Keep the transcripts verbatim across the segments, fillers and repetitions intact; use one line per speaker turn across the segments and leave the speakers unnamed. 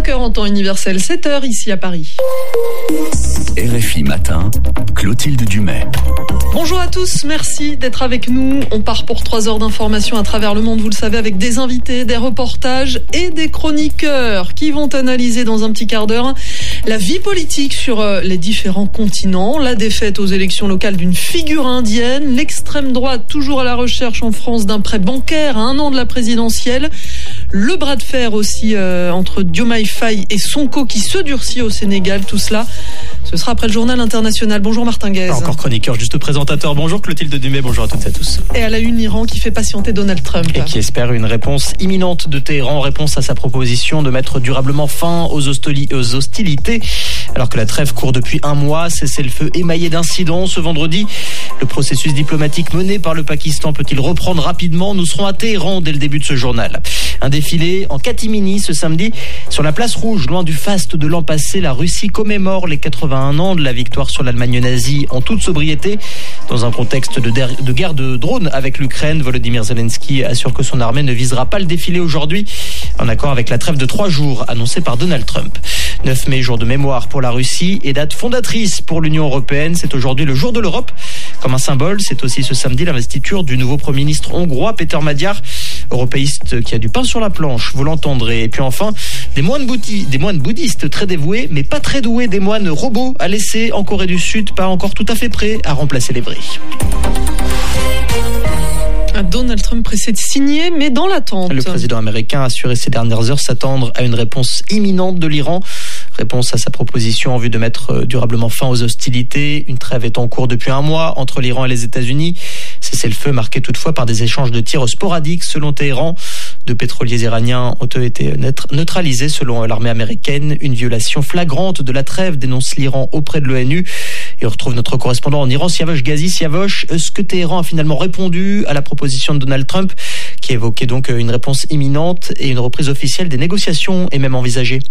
heures en temps universel, sept heures ici à Paris.
R F I Matin, Clotilde Dumais.
Bonjour à tous, merci d'être avec nous. On part pour trois heures d'informations à travers le monde, vous le savez, avec des invités, des reportages et des chroniqueurs qui vont analyser dans un petit quart d'heure la vie politique sur les différents continents, la défaite aux élections locales d'une figure indienne, l'extrême droite toujours à la recherche en France d'un prêt bancaire à un an de la présidentielle, le bras de fer aussi euh, entre Diomaye Faye et Sonko qui se durcit au Sénégal, tout cela, ce sera après le journal international. Bonjour Martin Guez.
Encore chroniqueur, juste présentateur. Bonjour Clotilde Dumais, bonjour à toutes et à tous.
Et à la une, l'Iran qui fait patienter Donald Trump.
Et qui espère une réponse imminente de Téhéran en réponse à sa proposition de mettre durablement fin aux, hostili- aux hostilités. Alors que la trêve court depuis un mois, cessez-le-feu émaillé d'incidents. Ce vendredi, le processus diplomatique mené par le Pakistan peut-il reprendre rapidement? Nous serons à Téhéran dès le début de ce journal. Un défilé en catimini ce samedi sur la place rouge, loin du faste de l'an passé. La Russie commémore les quatre-vingt-un ans de la victoire sur l'Allemagne nazie en toute sobriété. Dans un contexte de, der- de guerre de drones avec l'Ukraine, Volodymyr Zelensky assure que son armée ne visera pas le défilé aujourd'hui, en accord avec la trêve de trois jours annoncée par Donald Trump. neuf mai, jour de mémoire pour la Russie et date fondatrice pour l'Union européenne. C'est aujourd'hui le jour de l'Europe. Comme un symbole, c'est aussi ce samedi l'investiture du nouveau Premier ministre hongrois, Péter Magyar, européiste qui a du pain sur la planche, vous l'entendrez. Et puis enfin, des moines, bouti- des moines bouddhistes très dévoués, mais pas très doués, des moines robots à laisser en Corée du Sud, pas encore tout à fait prêts à remplacer les vrais.
Donald Trump pressé de signer, mais dans l'attente.
Le président américain a assuré ces dernières heures s'attendre à une réponse imminente de l'Iran. Réponse à sa proposition en vue de mettre durablement fin aux hostilités. Une trêve est en cours depuis un mois entre l'Iran et les États-Unis. Cessez-le-feu marqué toutefois par des échanges de tirs sporadiques selon Téhéran. Deux pétroliers iraniens ont été neutralisés selon l'armée américaine. Une violation flagrante de la trêve dénonce l'Iran auprès de l'ONU. Et on retrouve notre correspondant en Iran, Siavosh Ghazi. Siavosh, est-ce que Téhéran a finalement répondu à la proposition de Donald Trump qui évoquait donc une réponse imminente et une reprise officielle des négociations est même envisagée?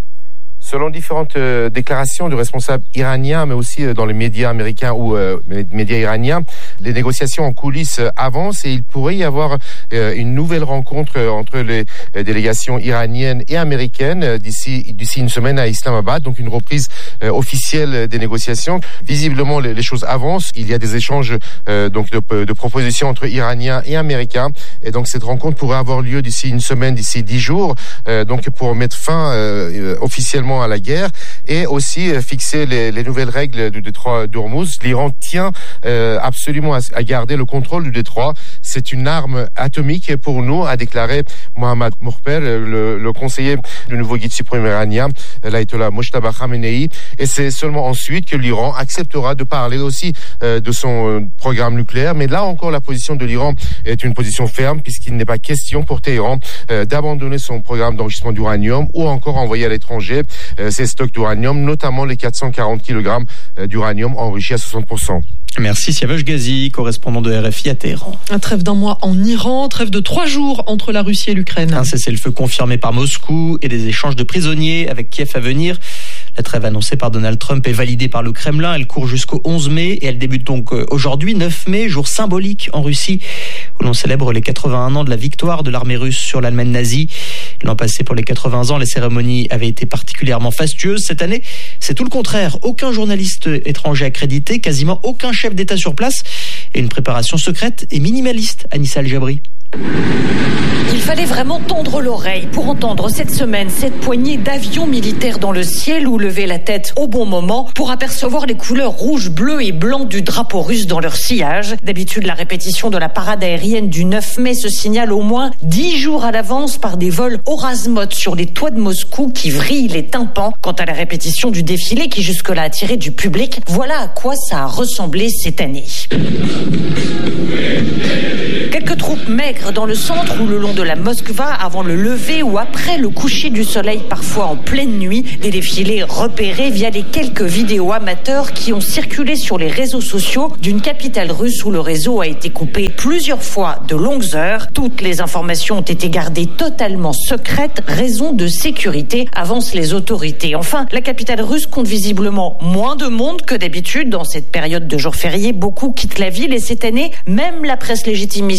Selon différentes euh, déclarations de responsables iraniens, mais aussi euh, dans les médias américains ou euh, les médias iraniens, les négociations en coulisses euh, avancent et il pourrait y avoir euh, une nouvelle rencontre euh, entre les euh, délégations iraniennes et américaines euh, d'ici d'ici une semaine à Islamabad, donc une reprise euh, officielle des négociations. Visiblement, les, les choses avancent. Il y a des échanges euh, donc de, de propositions entre Iraniens et Américains, et donc cette rencontre pourrait avoir lieu d'ici une semaine, d'ici dix jours, euh, donc pour mettre fin euh, officiellement à la guerre et aussi euh, fixer les, les nouvelles règles du détroit d'Ormuz. L'Iran tient euh, absolument à, à garder le contrôle du détroit. C'est une arme atomique pour nous, a déclaré Mohammad Mokhber, le, le conseiller du nouveau guide suprême iranien, l'ayatollah Mojtaba Khamenei. Et c'est seulement ensuite que l'Iran acceptera de parler aussi euh, de son euh, programme nucléaire. Mais là encore, la position de l'Iran est une position ferme puisqu'il n'est pas question pour Téhéran euh, d'abandonner son programme d'enrichissement d'uranium ou encore envoyer à l'étranger euh, ses stocks d'uranium, notamment les quatre cent quarante kilogrammes euh, d'uranium enrichi à soixante pour cent.
Merci Siavosh Ghazi, correspondant de R F I à Téhéran.
Un trêve d'un mois en Iran, trêve de trois jours entre la Russie et l'Ukraine.
Un cessez-le-feu confirmé par Moscou et des échanges de prisonniers avec Kiev à venir. La trêve annoncée par Donald Trump est validée par le Kremlin. Elle court jusqu'au onze mai et elle débute donc aujourd'hui, neuf mai, jour symbolique en Russie, où l'on célèbre les quatre-vingt-un ans de la victoire de l'armée russe sur l'Allemagne nazie. L'an passé, pour les quatre-vingts ans, les cérémonies avaient été particulièrement fastueuses. Cette année, c'est tout le contraire. Aucun journaliste étranger accrédité, quasiment aucun chef d'État sur place et une préparation secrète et minimaliste. Anissa El-Jabri.
Il fallait vraiment tendre l'oreille pour entendre cette semaine cette poignée d'avions militaires dans le ciel ou lever la tête au bon moment pour apercevoir les couleurs rouge, bleu et blanc du drapeau russe dans leur sillage. D'habitude, la répétition de la parade aérienne du neuf mai se signale au moins dix jours à l'avance par des vols Orasmot sur les toits de Moscou qui vrillent les tympans. Quant à la répétition du défilé qui jusque-là attirait du public, voilà à quoi ça a ressemblé cette année. Quelques troupes maigres dans le centre ou le long de la Moskva avant le lever ou après le coucher du soleil, parfois en pleine nuit. Des défilés repérés via les quelques vidéos amateurs qui ont circulé sur les réseaux sociaux d'une capitale russe où le réseau a été coupé plusieurs fois de longues heures. Toutes les informations ont été gardées totalement secrètes, raison de sécurité, avancent les autorités. Enfin, la capitale russe compte visiblement moins de monde que d'habitude. Dans cette période de jours fériés, beaucoup quittent la ville et cette année, même la presse légitimiste s'en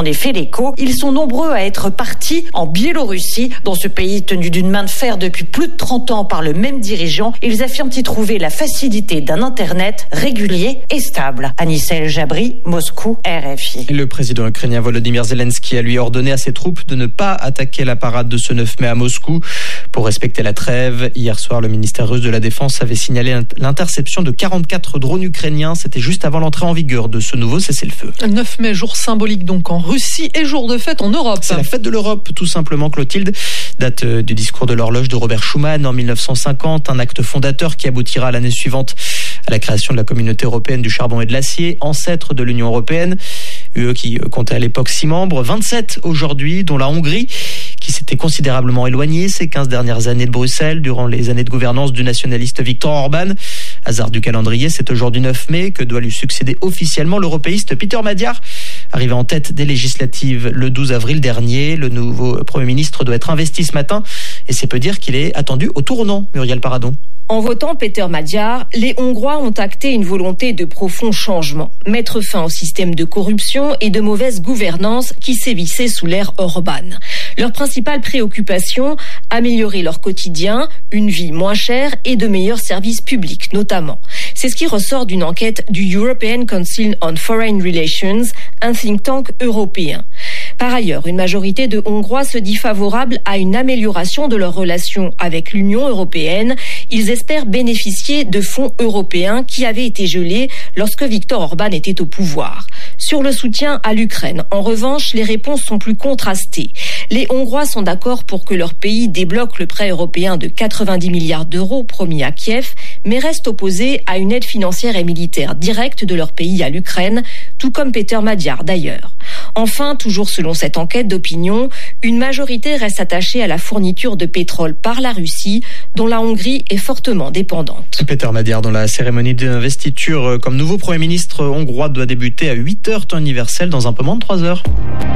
en effet l'écho. Ils sont nombreux à être partis en Biélorussie. Dans ce pays tenu d'une main de fer depuis plus de trente ans par le même dirigeant, ils affirment y trouver la facilité d'un Internet régulier et stable. Anissa El Jabri, Moscou, R F I.
Le président ukrainien Volodymyr Zelensky a lui ordonné à ses troupes de ne pas attaquer la parade de ce neuf mai à Moscou pour respecter la trêve. Hier soir, le ministère russe de la Défense avait signalé l'interception de quarante-quatre drones ukrainiens. C'était juste avant l'entrée en vigueur de ce nouveau cessez-le-feu.
neuf mai, jour symbolique donc en Russie et jour de fête en Europe.
C'est la fête de l'Europe, tout simplement, Clotilde. Date du discours de l'horloge de Robert Schuman en mille neuf cent cinquante, un acte fondateur qui aboutira l'année suivante à la création de la communauté européenne du charbon et de l'acier, ancêtre de l'Union européenne. U E qui comptait à l'époque six membres, vingt-sept aujourd'hui, dont la Hongrie, qui s'était considérablement éloignée ces quinze dernières années de Bruxelles, durant les années de gouvernance du nationaliste Viktor Orban. Hasard du calendrier, c'est aujourd'hui neuf mai que doit lui succéder officiellement l'européiste Peter Magyar, arrivé en tête des législatives le douze avril dernier. Le nouveau Premier ministre doit être investi ce matin et c'est peu dire qu'il est attendu au tournant. Muriel Paradon.
En votant Peter Magyar, les Hongrois ont acté une volonté de profond changement, mettre fin au système de corruption et de mauvaise gouvernance qui sévissait sous l'ère Orban. Leur principale préoccupation, améliorer leur quotidien, une vie moins chère et de meilleurs services publics notamment. C'est ce qui ressort d'une enquête du European Council on Foreign Relations, un think tank européen. Par ailleurs, une majorité de Hongrois se dit favorable à une amélioration de leurs relations avec l'Union européenne. Ils espèrent bénéficier de fonds européens qui avaient été gelés lorsque Viktor Orban était au pouvoir. Sur le soutien à l'Ukraine, en revanche, les réponses sont plus contrastées. Les Hongrois sont d'accord pour que leur pays débloque le prêt européen de quatre-vingt-dix milliards d'euros promis à Kiev, mais restent opposés à une aide financière et militaire directe de leur pays à l'Ukraine, tout comme Peter Magyar d'ailleurs. Enfin, toujours selon cette enquête d'opinion, une majorité reste attachée à la fourniture de pétrole par la Russie, dont la Hongrie est fortement dépendante.
Peter Magyar, dont la cérémonie d'investiture comme nouveau Premier ministre hongrois doit débuter à huit heures temps universel dans un peu moins de trois heures.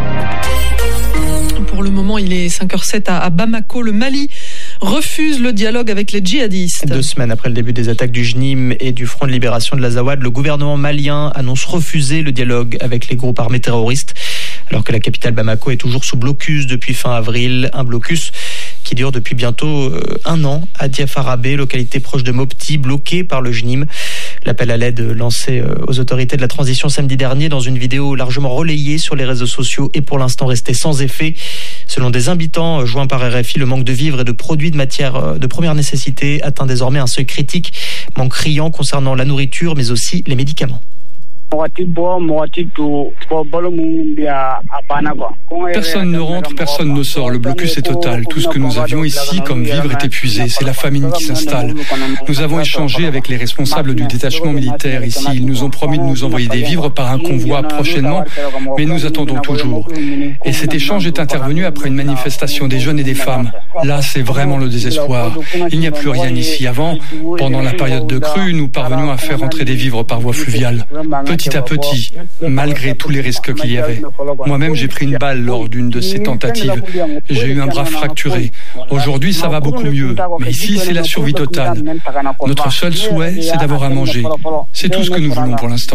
Pour le moment, il est cinq heures zéro sept à Bamako. Le Mali refuse le dialogue avec les djihadistes.
Deux semaines après le début des attaques du J N I M et du Front de libération de l'Azawad, le gouvernement malien annonce refuser le dialogue avec les groupes armés terroristes, alors que la capitale Bamako est toujours sous blocus depuis fin avril. Un blocus qui dure depuis bientôt un an à Diafarabé, localité proche de Mopti, bloquée par le J N I M. L'appel à l'aide lancé aux autorités de la transition samedi dernier dans une vidéo largement relayée sur les réseaux sociaux est pour l'instant resté sans effet. Selon des habitants joints par R F I, le manque de vivres et de produits de matière de première nécessité atteint désormais un seuil critique, manque criant concernant la nourriture mais aussi les médicaments.
Personne ne rentre, personne ne sort. Le blocus est total. Tout ce que nous avions ici comme vivre est épuisé. C'est la famine qui s'installe. Nous avons échangé avec les responsables du détachement militaire ici. Ils nous ont promis de nous envoyer des vivres par un convoi prochainement, mais nous attendons toujours. Et cet échange est intervenu après une manifestation des jeunes et des femmes. Là, c'est vraiment le désespoir. Il n'y a plus rien ici. Avant, pendant la période de crue, nous parvenions à faire entrer des vivres par voie fluviale. Petit à petit, malgré tous les risques qu'il y avait. Moi-même, j'ai pris une balle lors d'une de ces tentatives. J'ai eu un bras fracturé. Aujourd'hui, ça va beaucoup mieux. Mais ici, c'est la survie totale. Notre seul souhait, c'est d'avoir à manger. C'est tout ce que nous voulons pour l'instant.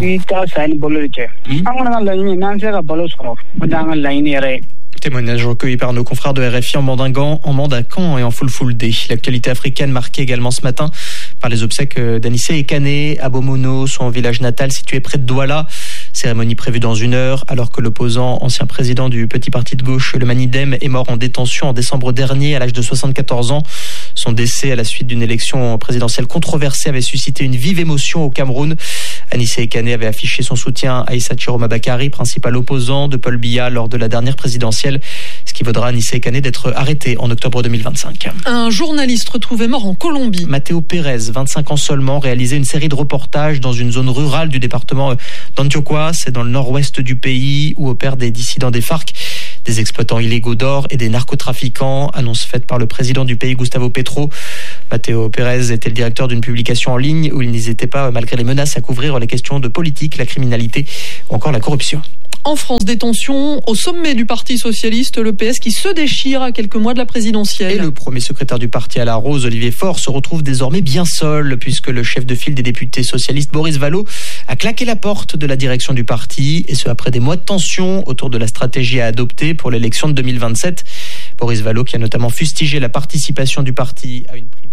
Témoignage recueilli par nos confrères de R F I en Mandingan, en Mandacan et en Fulfulde. L'actualité africaine marquée également ce matin par les obsèques d'Anissé Ekane à Bomono, son village natal situé près de Douala. Cérémonie prévue dans une heure, alors que l'opposant, ancien président du petit parti de gauche, le Manidem, est mort en détention en décembre dernier à l'âge de soixante-quatorze ans. Son décès à la suite d'une élection présidentielle controversée avait suscité une vive émotion au Cameroun. Anissé Ekane avait affiché son soutien à Issa Chiroma Bakary, principal opposant de Paul Biya lors de la dernière présidentielle, ce qui vaudra à Anissé Ekane d'être arrêté en octobre deux mille vingt-cinq.
Un journaliste retrouvé mort en Colombie.
Matteo Pérez, vingt-cinq ans seulement, réalisait une série de reportages dans une zone rurale du département d'Antioquia, c'est dans le nord-ouest du pays où opèrent des dissidents des FARC, des exploitants illégaux d'or et des narcotrafiquants. Annonce faite par le président du pays, Gustavo Petro. Matteo Pérez était le directeur d'une publication en ligne où il n'hésitait pas, malgré les menaces, à couvrir les questions de politique, la criminalité ou encore la corruption.
En France, des tensions au sommet du Parti socialiste, le P S qui se déchire à quelques mois de la présidentielle.
Et le premier secrétaire du parti à la Rose, Olivier Faure, se retrouve désormais bien seul, puisque le chef de file des députés socialistes, Boris Vallaud, a claqué la porte de la direction du parti, et ce après des mois de tension autour de la stratégie à adopter pour l'élection de deux mille vingt-sept. Boris Vallaud qui a notamment fustigé la participation du parti à une